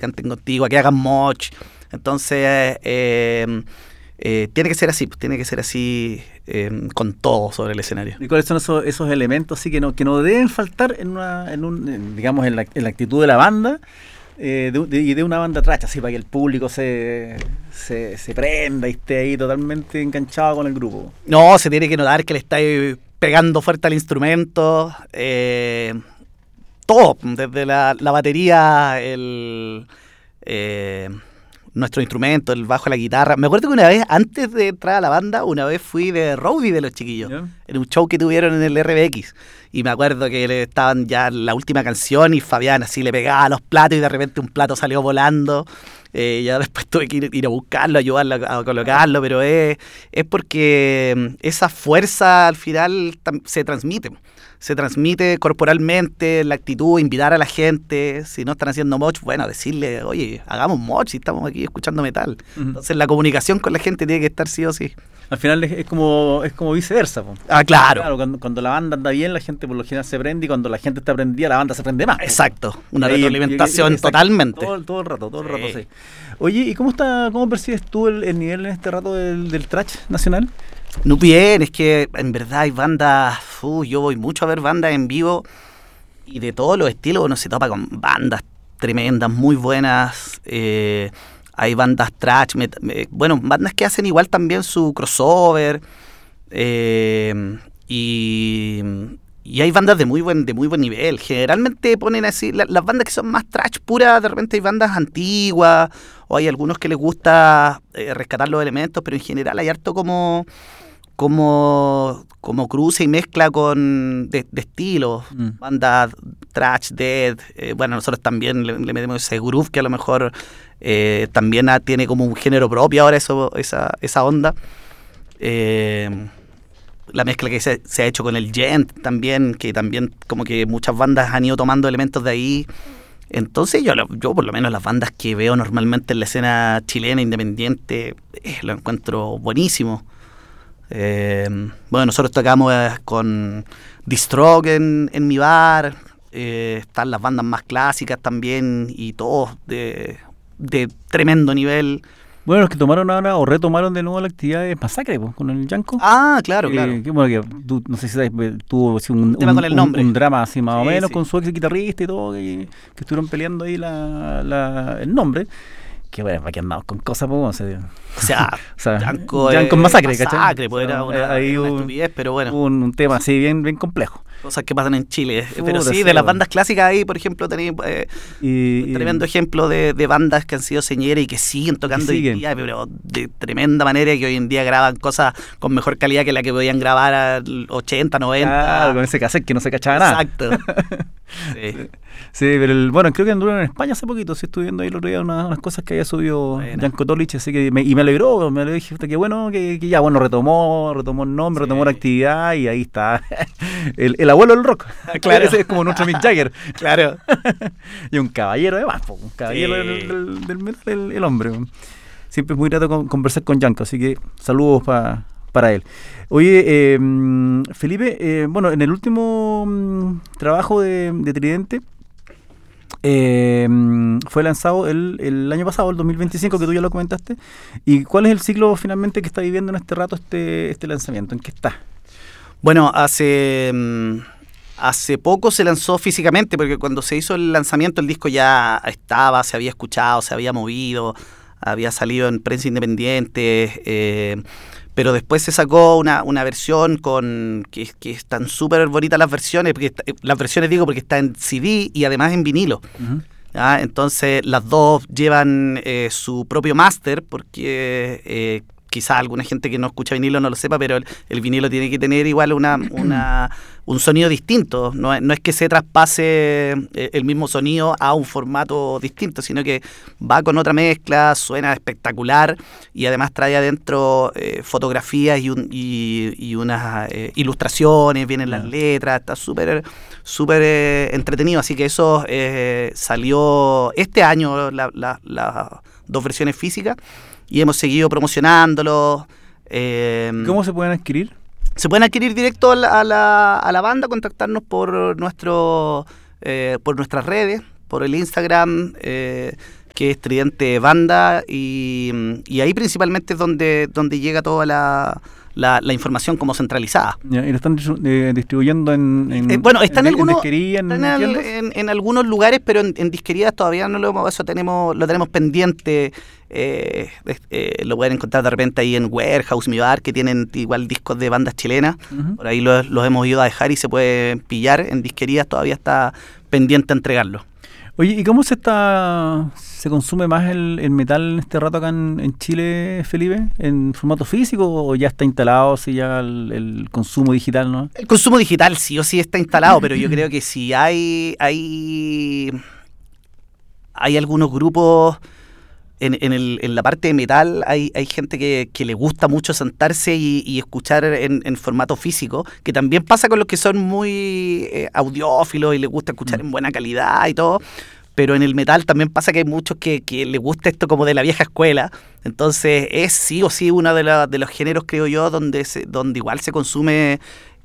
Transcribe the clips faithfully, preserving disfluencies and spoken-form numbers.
canten contigo, a que hagan moch. Entonces, eh, eh, tiene que ser así, tiene que ser así eh, con todo sobre el escenario. ¿Y cuáles son esos, esos elementos sí, que, no, que no deben faltar en una, en un, en, digamos, en la, en la actitud de la banda? Eh, de, de, de una banda trash, así para que el público se, se, se prenda y esté ahí totalmente enganchado con el grupo. No, se tiene que notar que le estáis pegando fuerte al instrumento, eh, todo, desde la, la batería, el eh, nuestro instrumento, el bajo, la guitarra. Me acuerdo que una vez, antes de entrar a la banda, una vez fui de roadie de los chiquillos, ¿yeah? En un show que tuvieron en el R B X. Y me acuerdo que le estaban ya en la última canción y Fabián así le pegaba a los platos y de repente un plato salió volando. Eh, ya después tuve que ir, ir a buscarlo, ayudarlo a, a colocarlo, pero es, es porque esa fuerza al final tam- se transmite. Se transmite corporalmente, la actitud, invitar a la gente. Si no están haciendo moch, bueno, decirle, oye, hagamos moch si estamos aquí escuchando metal. Uh-huh. Entonces la comunicación con la gente tiene que estar sí o sí. Al final es, es como es como viceversa, po. Ah, claro. Claro, cuando, cuando la banda anda bien, la gente por lo general se prende, y cuando la gente está prendida, la banda se prende más. Exacto, una retroalimentación y, y, y, totalmente. Todo, todo el rato, todo el sí. rato, sí. Oye, ¿y cómo está, cómo percibes tú el, el nivel en este rato del, del thrash nacional? No, bien, es que en verdad hay bandas, uh, yo voy mucho a ver bandas en vivo y de todos los estilos uno se topa con bandas tremendas, muy buenas. Eh, hay bandas thrash, met, me, bueno, bandas que hacen igual también su crossover. Eh, y, y hay bandas de muy buen de muy buen nivel. Generalmente ponen así, la, las bandas que son más thrash puras, de repente hay bandas antiguas, o hay algunos que les gusta eh, rescatar los elementos, pero en general hay harto como... como, como cruce y mezcla con de, de estilos, mm. bandas thrash, death, eh, bueno, nosotros también le, le metemos ese groove que a lo mejor eh, también ha, tiene como un género propio ahora eso, esa, esa onda. Eh, la mezcla que se, se ha hecho con el gent también, que también como que muchas bandas han ido tomando elementos de ahí. Entonces yo, yo por lo menos las bandas que veo normalmente en la escena chilena independiente, eh, lo encuentro buenísimo. Eh, bueno, nosotros tocamos eh, con Distroke en, en mi bar, eh, están las bandas más clásicas también y todos de, de tremendo nivel. Bueno, los que tomaron ahora o retomaron de nuevo la actividad es Masacre, pues, con el Yanko. Ah, claro, eh, claro. Que, bueno, que tú, no sé si sabes, tuvo así, un, un, con el nombre. Un, un drama así más sí, o menos, sí. Con su ex guitarrista y todo, que, que estuvieron peleando ahí la, la, el nombre. Que bueno, para que andamos con cosas, pues, o sea, o sea, o sea Yanko es Masacre, ¿cachai? Masacre, pues era una, ahí una un, estupidez, pero bueno. Un, un tema así bien, bien complejo. Cosas que pasan en Chile. Puta, pero sí, sí, de las bueno. bandas clásicas ahí, por ejemplo, tenéis eh, y, un tremendo y, ejemplo de, de bandas que han sido señeras y que siguen tocando hoy en día, pero de tremenda manera, que hoy en día graban cosas con mejor calidad que la que podían grabar al ochenta, noventa. Claro, con ese cassette que no se cachaba nada. Exacto. sí. sí. Sí, pero el, bueno, creo que anduvieron en España hace poquito, sí, estuve viendo ahí el otro día unas, unas cosas que había subido Yanko Tolich, así que me, y me alegró, me alegró, dije, qué bueno, que, que ya, bueno, retomó, retomó el nombre, sí. retomó la actividad y ahí está el, el abuelo del rock, claro. Ese es como nuestro Mick Jagger, claro, y un caballero además, un caballero sí. del, del, del, del, del el hombre, siempre es muy grato con, conversar con Yanko, así que saludos para... para él. Oye, eh, Felipe, eh, bueno, en el último mm, trabajo de, de Tridente eh, fue lanzado el, el año pasado, el dos mil veinticinco, que tú ya lo comentaste. ¿Y cuál es el ciclo finalmente que está viviendo en este rato este, este lanzamiento? ¿En qué está? Bueno, hace... Mm, hace poco se lanzó físicamente, porque cuando se hizo el lanzamiento el disco ya estaba, se había escuchado, se había movido, había salido en prensa independiente, eh, pero después se sacó una, una versión con que, que están súper bonitas las versiones, porque está, las versiones digo porque está en C D y además en vinilo. Uh-huh. ¿Ya? Entonces las dos llevan eh, su propio máster, porque eh, quizás alguna gente que no escucha vinilo no lo sepa, pero el, el vinilo tiene que tener igual una, una un sonido distinto. No, no es que se traspase el mismo sonido a un formato distinto, sino que va con otra mezcla, suena espectacular y además trae adentro eh, fotografías y, un, y, y unas eh, ilustraciones, vienen las letras, está súper súper eh, entretenido. Así que eso eh, salió este año, las la, la dos versiones físicas, y hemos seguido promocionándolo. Eh, ¿Cómo se pueden adquirir? Se pueden adquirir directo a la, a la, a la banda, contactarnos por nuestro eh, por nuestras redes, por el Instagram, eh, que es Tridente Banda, y, y ahí principalmente es donde, donde llega toda la, la, la información como centralizada. Ya, ¿y lo están eh, distribuyendo en, en, eh, bueno, está en, en, algunos, en disquería, en, en, el, en, en algunos lugares, pero en, en disquerías todavía no lo hemos, eso tenemos, lo tenemos pendiente. Eh, eh, lo pueden encontrar de repente ahí en Warehouse, Mi Bar, que tienen igual discos de bandas chilenas. Uh-huh. Por ahí los, los hemos ido a dejar y se puede pillar. En disquerías todavía está pendiente a entregarlo. Oye, ¿y cómo se está se consume más el, el metal en este rato acá en, en Chile, Felipe? ¿En formato físico o ya está instalado si ya el, el consumo digital, no? El consumo digital sí o sí está instalado, pero yo creo que si hay hay hay algunos grupos en, en, el, en la parte de metal, hay, hay gente que, que le gusta mucho sentarse y, y escuchar en, en formato físico, que también pasa con los que son muy eh, audiófilos y les gusta escuchar mm. en buena calidad y todo, pero en el metal también pasa que hay muchos que, que les gusta esto como de la vieja escuela, entonces es sí o sí uno de, la, de los géneros, creo yo, donde, se, donde igual se consume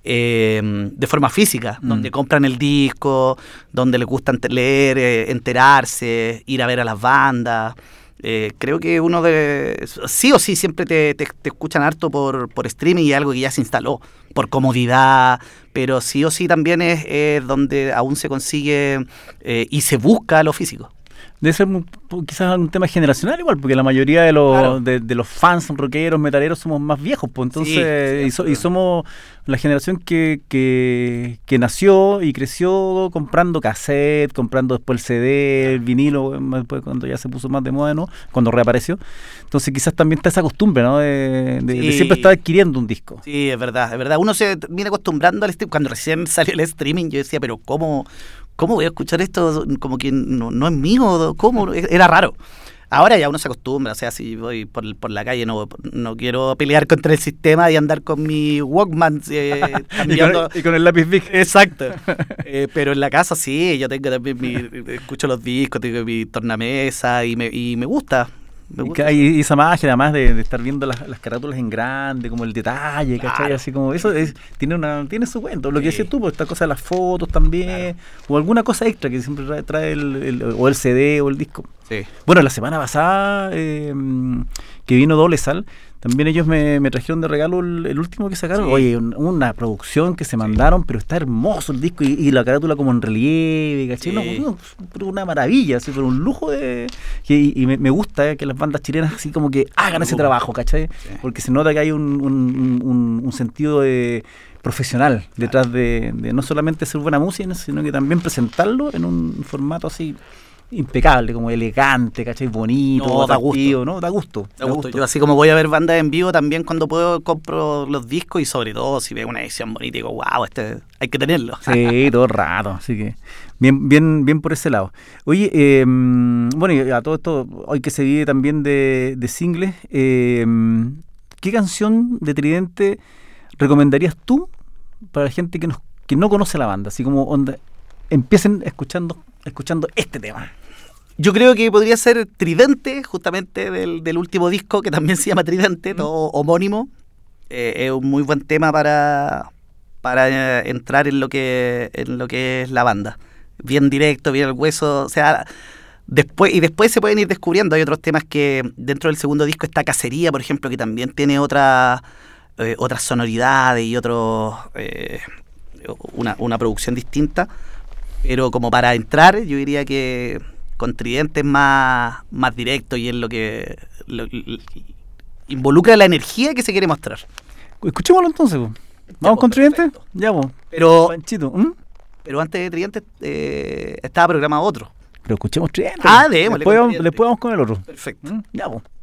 Eh, de forma física, mm. donde compran el disco, donde les gusta leer, eh, enterarse, ir a ver a las bandas. Eh, creo que uno de... Sí o sí, siempre te, te, te escuchan harto por, por streaming y algo que ya se instaló, por comodidad, pero sí o sí también es, es donde aún se consigue eh, y se busca lo físico. Debe ser quizás un tema generacional igual, porque la mayoría de los claro. de, de los fans rockeros, metaleros somos más viejos, pues entonces sí, y, so, y somos la generación que, que, que nació y creció comprando cassette, comprando después el C D, el vinilo, después cuando ya se puso más de moda, ¿no? Cuando reapareció. Entonces quizás también está esa costumbre, ¿no? De, de, sí. de siempre estar adquiriendo un disco. Sí, es verdad, es verdad. Uno se viene acostumbrando al streaming. Cuando recién salió el streaming yo decía, pero ¿cómo... ¿Cómo voy a escuchar esto como que no, no es mío? ¿Cómo? Era raro. Ahora ya uno se acostumbra, o sea, si voy por, por la calle no, no quiero pelear contra el sistema y andar con mi Walkman. Eh, y, con el, y con el lápiz Bic. Exacto. eh, pero en la casa sí, yo tengo también mi, escucho los discos, tengo mi tornamesa y me, y me gusta. Y, y esa magia además de, de estar viendo las, las carátulas en grande, como el detalle, ¿cachai? Claro. Así como eso es, tiene una tiene su cuento. Lo que sí. decías tú, pues esta cosa de las fotos también, claro. o alguna cosa extra que siempre trae, trae el, el, o el C D o el disco. Sí. Bueno, la semana pasada eh, que vino Doble Sal, también ellos me, me trajeron de regalo el, el último que sacaron. Sí. Oye, un, una producción que se mandaron, sí. pero está hermoso el disco y, y la carátula como en relieve, ¿cachai? Sí. No, no, una maravilla, así, pero un lujo de... Y, y me, me gusta eh, que las bandas chilenas así como que hagan ese trabajo, ¿cachai? Sí. Porque se nota que hay un, un, un, un sentido de profesional detrás claro. de, de no solamente hacer buena música, sino que también presentarlo en un formato así impecable, como elegante, ¿cachai? Bonito, no, da gusto, ¿no? Da gusto. Da gusto. Yo así como voy a ver bandas en vivo también cuando puedo compro los discos y sobre todo si veo una edición bonita y digo, wow, este hay que tenerlo. Sí, todo el rato, así que bien, bien, bien por ese lado. Oye, eh, bueno, y a todo esto, hoy que se vive también de, de singles, eh, ¿qué canción de Tridente recomendarías tú para la gente que no, que no conoce la banda? Así como onda, empiecen escuchando escuchando este tema. Yo creo que podría ser Tridente, justamente del, del último disco, que también se llama Tridente, mm. todo homónimo. Eh, es un muy buen tema para, para eh, entrar en lo que en lo que es la banda. Bien directo, bien al hueso, o sea, después y después se pueden ir descubriendo. Hay otros temas que dentro del segundo disco está Cacería, por ejemplo, que también tiene otra, eh, otras sonoridades y otros eh, una, una producción distinta. Pero como para entrar, yo diría que con Tridente es más, más directo y es lo que lo, lo, involucra la energía que se quiere mostrar. Escuchémoslo entonces. ¿Vamos ya, con Tridente? Perfecto. Ya, vos. Pero, Panchito, ¿Mm? pero antes de Tridente eh, estaba programado otro. Pero escuchemos Tridente. Ah, démosle. Después, después vamos con el otro. Perfecto. ¿Mm? Ya, vos.